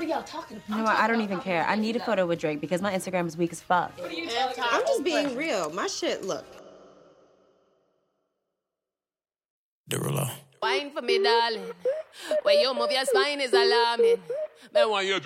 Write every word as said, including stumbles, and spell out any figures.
What are y'all talking about? You know what? I don't even care. I need a photo with Drake because my Instagram is weak as fuck. What are you talking about? I'm just being real. My shit, look. Derulo. Wine for me, darling. When you move your spine is alarming. That one you